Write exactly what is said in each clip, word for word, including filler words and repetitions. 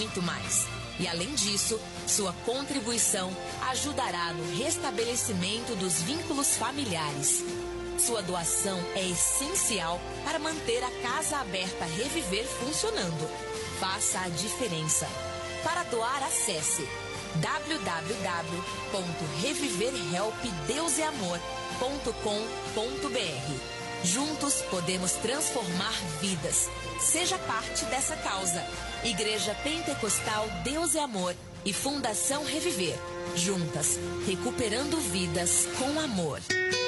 muito mais. E além disso, sua contribuição ajudará no restabelecimento dos vínculos familiares. Sua doação é essencial para manter a Casa Aberta Reviver funcionando. Faça a diferença. Para doar, acesse w w w ponto reviver help deus e amor ponto com ponto b r. Juntos podemos transformar vidas. Seja parte dessa causa. Igreja Pentecostal Deus e Amor e Fundação Reviver. Juntas, recuperando vidas com amor.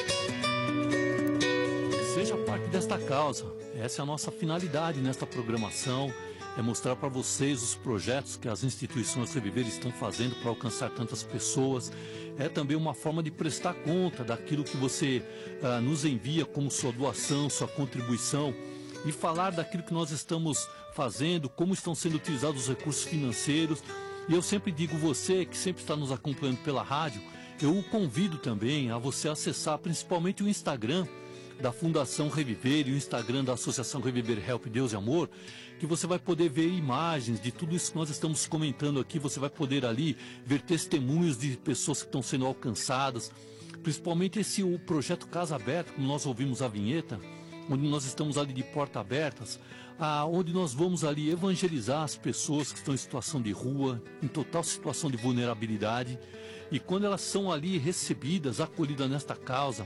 Seja parte desta causa. Essa é a nossa finalidade nesta programação. É mostrar para vocês os projetos que as instituições Reviver estão fazendo para alcançar tantas pessoas. É também uma forma de prestar conta daquilo que você ah, nos envia como sua doação, sua contribuição, e falar daquilo que nós estamos fazendo, como estão sendo utilizados os recursos financeiros. E eu sempre digo, você que sempre está nos acompanhando pela rádio, eu o convido também a você acessar principalmente o Instagram da Fundação Reviver e o Instagram da Associação Reviver Help Deus e Amor, que você vai poder ver imagens de tudo isso que nós estamos comentando aqui. Você vai poder ali ver testemunhos de pessoas que estão sendo alcançadas, principalmente esse o projeto Casa Aberta, como nós ouvimos a vinheta, onde nós estamos ali de porta abertas, ah, onde nós vamos ali evangelizar as pessoas que estão em situação de rua, em total situação de vulnerabilidade, e quando elas são ali recebidas, acolhidas nesta causa,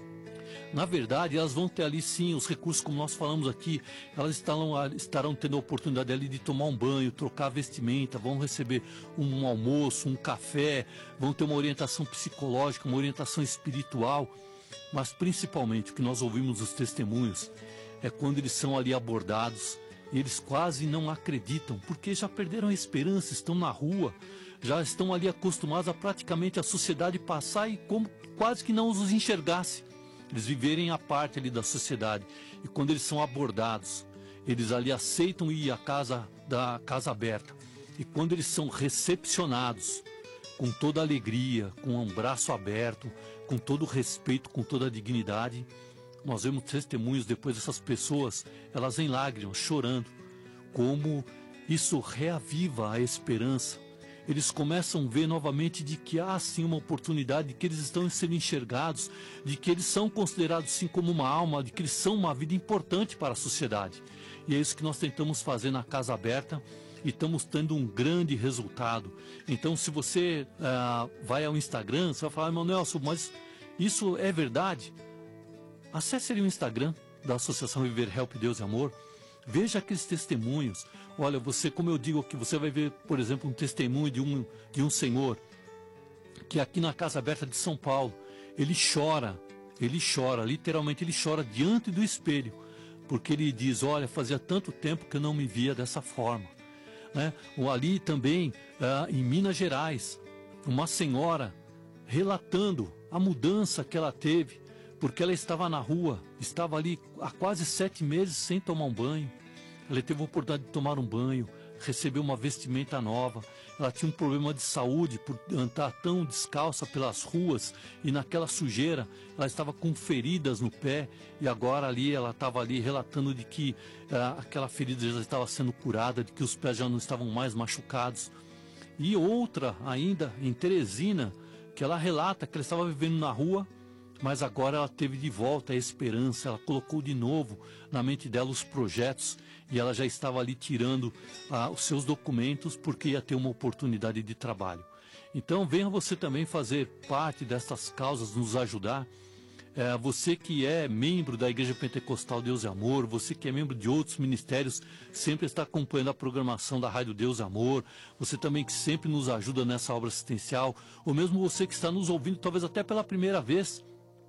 na verdade, elas vão ter ali sim os recursos, como nós falamos aqui. Elas estarão, estarão tendo a oportunidade ali de tomar um banho, trocar a vestimenta, vão receber um almoço, um café, vão ter uma orientação psicológica, uma orientação espiritual. Mas principalmente o que nós ouvimos nos testemunhos é quando eles são ali abordados e eles quase não acreditam, porque já perderam a esperança, estão na rua, já estão ali acostumados a praticamente a sociedade passar e como quase que não os enxergasse. Eles viverem a parte ali da sociedade. E quando eles são abordados, eles ali aceitam ir à casa da Casa Aberta. E quando eles são recepcionados com toda a alegria, com um braço aberto, com todo o respeito, com toda a dignidade, nós vemos testemunhos depois dessas pessoas, elas em lágrimas, chorando, como isso reaviva a esperança. Eles começam a ver novamente de que há sim uma oportunidade, de que eles estão sendo enxergados, de que eles são considerados sim como uma alma, de que eles são uma vida importante para a sociedade. E é isso que nós tentamos fazer na Casa Aberta e estamos tendo um grande resultado. Então, se você uh, vai ao Instagram, você vai falar, irmão Nelson, mas isso é verdade? Acesse ali o Instagram da Associação Viver Help Deus e Amor. Veja aqueles testemunhos. Olha, você, como eu digo aqui, você vai ver, por exemplo, um testemunho de um, de um senhor que aqui na Casa Aberta de São Paulo, ele chora, ele chora, literalmente ele chora diante do espelho, porque ele diz, olha, fazia tanto tempo que eu não me via dessa forma. Né? Ou ali também, ah, em Minas Gerais, uma senhora relatando a mudança que ela teve, porque ela estava na rua, estava ali há quase sete meses sem tomar um banho. Ela teve a oportunidade de tomar um banho, recebeu uma vestimenta nova. Ela tinha um problema de saúde por andar tão descalça pelas ruas e naquela sujeira. Ela estava com feridas no pé e agora ali ela estava ali relatando de que ah, aquela ferida já estava sendo curada, de que os pés já não estavam mais machucados. E outra ainda em Teresina, que ela relata que ela estava vivendo na rua, mas agora ela teve de volta a esperança, ela colocou de novo na mente dela os projetos e ela já estava ali tirando ah, os seus documentos porque ia ter uma oportunidade de trabalho. Então venha você também fazer parte dessas causas, nos ajudar. É, você que é membro da Igreja Pentecostal Deus e Amor, você que é membro de outros ministérios, sempre está acompanhando a programação da Rádio Deus e Amor, você também que sempre nos ajuda nessa obra assistencial, ou mesmo você que está nos ouvindo talvez até pela primeira vez,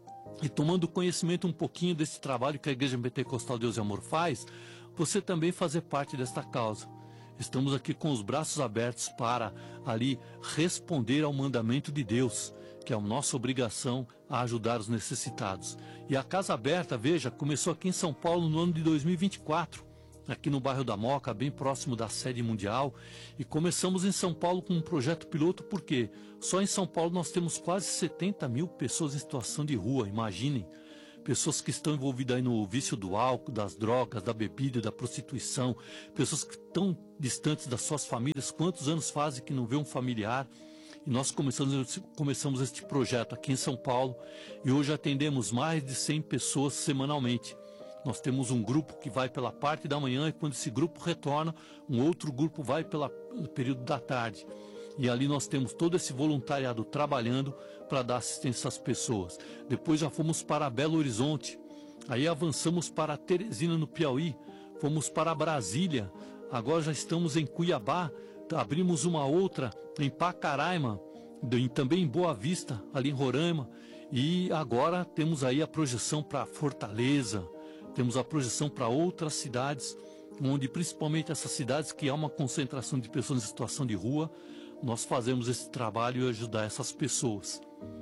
e tomando conhecimento um pouquinho desse trabalho que a Igreja Pentecostal Deus e Amor faz, você também fazer parte desta causa. Estamos aqui com os braços abertos para ali responder ao mandamento de Deus, que é a nossa obrigação a ajudar os necessitados. E a Casa Aberta, veja, começou aqui em São Paulo no ano de dois mil e vinte e quatro, aqui no bairro da Moca, bem próximo da sede mundial, e começamos em São Paulo com um projeto piloto, porque só em Só em São Paulo nós temos quase setenta mil pessoas em situação de rua, imaginem, pessoas que estão envolvidas aí no vício do álcool, das drogas, da bebida, da prostituição, pessoas que estão distantes das suas famílias. Quantos anos fazem que não vê um familiar? E nós começamos, começamos este projeto aqui em São Paulo e hoje atendemos mais de cem pessoas semanalmente. Nós temos um grupo que vai pela parte da manhã e quando esse grupo retorna, um outro grupo vai pelo período da tarde. E ali nós temos todo esse voluntariado trabalhando para dar assistência às pessoas. Depois já fomos para Belo Horizonte, aí avançamos para Teresina, no Piauí, fomos para Brasília, agora já estamos em Cuiabá, abrimos uma outra em Pacaraima, também em Boa Vista, ali em Roraima, e agora temos aí a projeção para Fortaleza, temos a projeção para outras cidades, onde principalmente essas cidades que há uma concentração de pessoas em situação de rua, nós fazemos esse trabalho e ajudar essas pessoas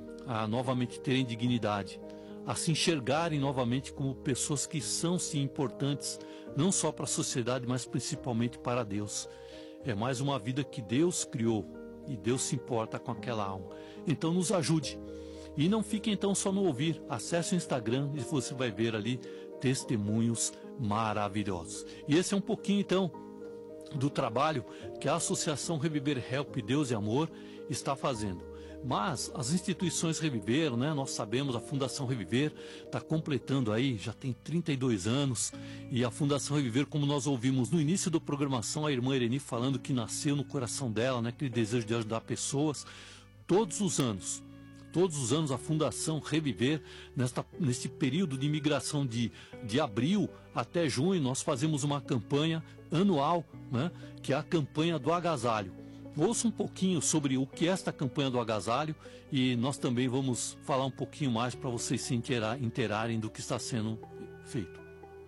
a novamente terem dignidade, a se enxergarem novamente como pessoas que são sim importantes, não só para a sociedade, mas principalmente para Deus. É mais uma vida que Deus criou e Deus se importa com aquela alma. Então nos ajude. E não fique então só no ouvir, acesse o Instagram e você vai ver ali testemunhos maravilhosos. E esse é um pouquinho então do trabalho que a Associação Reviver Help Deus e Amor está fazendo. Mas as instituições Reviver, né, nós sabemos, a Fundação Reviver está completando aí, já tem trinta e dois anos, e a Fundação Reviver, como nós ouvimos no início da programação, a irmã Ireni falando que nasceu no coração dela, né, aquele desejo de ajudar pessoas, todos os anos, todos os anos a Fundação Reviver, nesta, neste período de imigração de, de abril até junho, nós fazemos uma campanha anual, né, que é a campanha do agasalho. Ouça um pouquinho sobre o que é esta campanha do agasalho e nós também vamos falar um pouquinho mais para vocês se inteirar, inteirarem do que está sendo feito.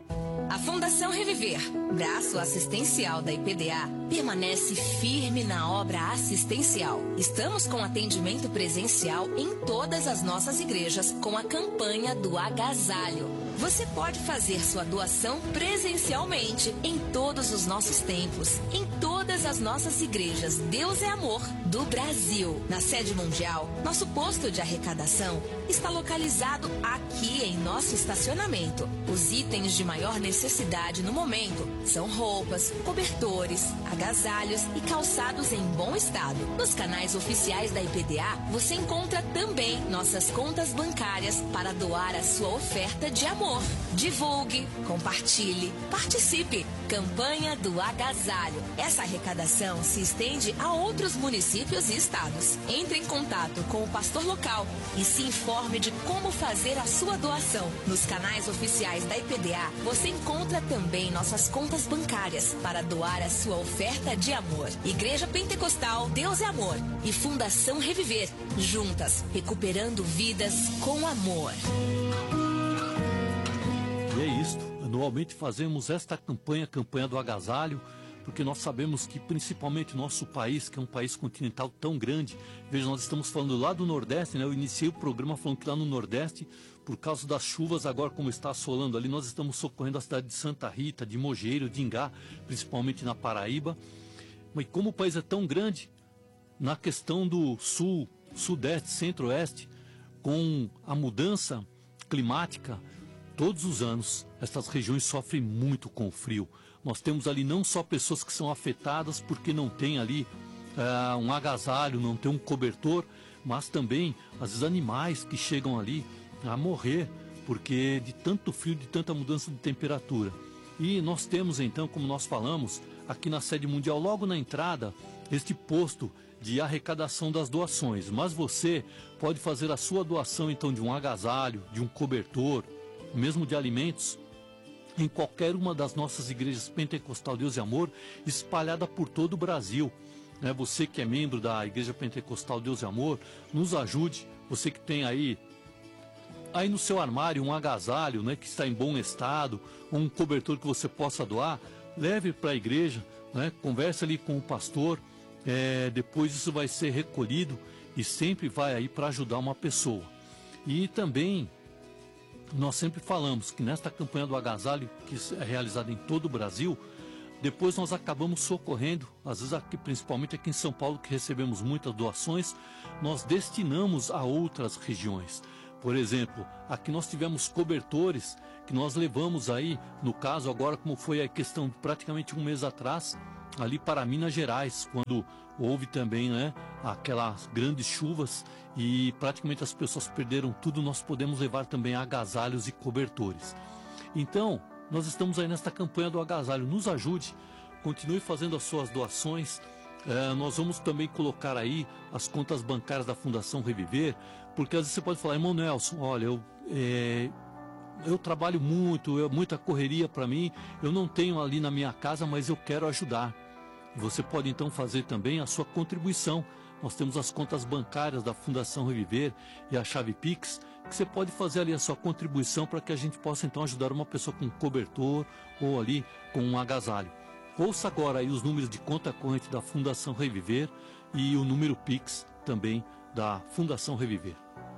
A Fundação Reviver, braço assistencial da I P D A, permanece firme na obra assistencial. Estamos com atendimento presencial em todas as nossas igrejas com a campanha do agasalho. Você pode fazer sua doação presencialmente em todos os nossos templos, em todas as nossas igrejas Deus é Amor do Brasil. Na sede mundial, nosso posto de arrecadação está localizado aqui em nosso estacionamento. Os itens de maior necessidade no momento são roupas, cobertores, agasalhos e calçados em bom estado. Nos canais oficiais da I P D A, você encontra também nossas contas bancárias para doar a sua oferta de amor. Divulgue, compartilhe, participe. Campanha do agasalho. Essa arrecadação se estende a outros municípios e estados. Entre em contato com o pastor local e se informe de como fazer a sua doação. Nos canais oficiais da I P D A, você encontra também nossas contas bancárias para doar a sua oferta de amor. Igreja Pentecostal Deus é Amor e Fundação Reviver, juntas, recuperando vidas com amor. E é isto, anualmente fazemos esta campanha, campanha do agasalho, porque nós sabemos que principalmente nosso país, que é um país continental tão grande, veja, nós estamos falando lá do Nordeste, né? Eu iniciei o programa falando que lá no Nordeste, por causa das chuvas, agora como está assolando ali, nós estamos socorrendo a cidade de Santa Rita, de Mogeiro, de Ingá, principalmente na Paraíba. Mas como o país é tão grande, na questão do sul, sudeste, centro-oeste, com a mudança climática, todos os anos, estas regiões sofrem muito com o frio. Nós temos ali não só pessoas que são afetadas porque não tem ali uh, um agasalho, não tem um cobertor, mas também, às vezes, animais que chegam ali a morrer porque de tanto frio, de tanta mudança de temperatura. E nós temos, então, como nós falamos, aqui na sede mundial, logo na entrada, este posto de arrecadação das doações. Mas você pode fazer a sua doação, então, de um agasalho, de um cobertor, mesmo de alimentos, em qualquer uma das nossas igrejas Pentecostal Deus e Amor, espalhada por todo o Brasil. Né? Você que é membro da Igreja Pentecostal Deus e Amor, nos ajude. Você que tem aí, aí no seu armário um agasalho, né, que está em bom estado, um cobertor que você possa doar, leve para a igreja, né? Converse ali com o pastor, é, depois isso vai ser recolhido e sempre vai aí para ajudar uma pessoa. E também nós sempre falamos que nesta campanha do agasalho, que é realizada em todo o Brasil, depois nós acabamos socorrendo, às vezes aqui, principalmente aqui em São Paulo, que recebemos muitas doações, nós destinamos a outras regiões. Por exemplo, aqui nós tivemos cobertores que nós levamos aí, no caso agora, como foi a questão de praticamente um mês atrás, ali para Minas Gerais, quando houve também, né, aquelas grandes chuvas e praticamente as pessoas perderam tudo, nós podemos levar também agasalhos e cobertores. Então, nós estamos aí nesta campanha do agasalho, nos ajude, continue fazendo as suas doações. É, nós vamos também colocar aí as contas bancárias da Fundação Reviver, porque às vezes você pode falar, irmão Nelson, olha, eu, é, eu trabalho muito, eu, muita correria para mim, eu não tenho ali na minha casa, mas eu quero ajudar. Você pode então fazer também a sua contribuição. Nós temos as contas bancárias da Fundação Reviver e a chave Pix, que você pode fazer ali a sua contribuição para que a gente possa então ajudar uma pessoa com cobertor ou ali com um agasalho. Ouça agora aí os números de conta corrente da Fundação Reviver e o número Pix também da Fundação Reviver.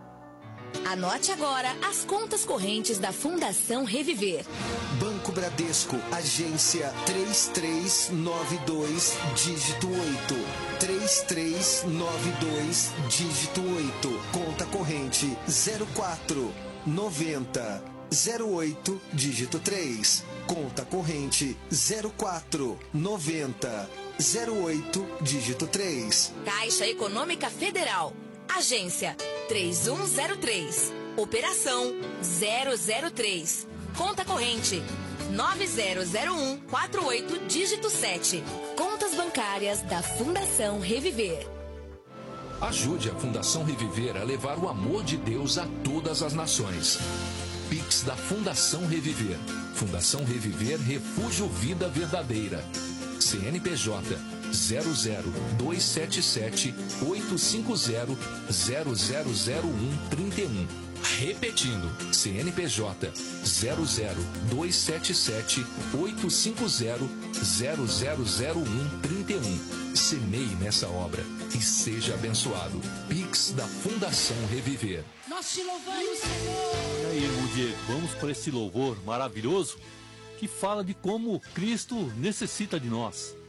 Anote agora as contas correntes da Fundação Reviver. Banco Bradesco, agência três três nove dois, dígito oito. três três nove dois, dígito oito. Conta corrente zero quatro noventa zero oito, dígito três. Conta corrente zero quatro noventa zero oito, dígito três. Caixa Econômica Federal. Agência três um zero três. Operação zero zero três. Conta corrente nove zero zero um quatro oito, dígito sete. Contas bancárias da Fundação Reviver. Ajude a Fundação Reviver a levar o amor de Deus a todas as nações. Pix da Fundação Reviver. Fundação Reviver Refúgio Vida Verdadeira. C N P J zero zero dois sete sete oito cinco zero zero zero zero um três um. Repetindo, C N P J zero zero dois sete sete oito cinco zero zero zero zero um três um. Semeie nessa obra e seja abençoado. Pix da Fundação Reviver. Nós te louvamos, Senhor. E aí, irmão Diego, vamos para esse louvor maravilhoso que fala de como Cristo necessita de nós.